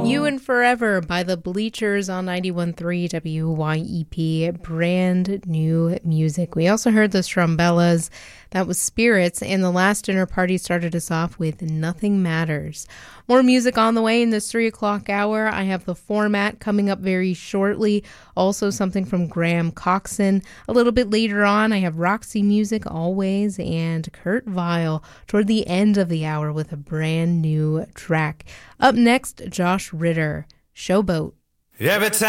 You and Forever by the Bleachers on 91.3 WYEP. Brand new music. We also heard the Strumbellas. That was Spirits. And the last dinner party started us off with Nothing Matters. More music on the way in this 3 o'clock hour. I have the format coming up very shortly. Also something from Graham Coxon. A little bit later on, I have Roxy Music always and Kurt Vile toward the end of the hour with a brand new track. Up next, Josh Ritter, Showboat. Every time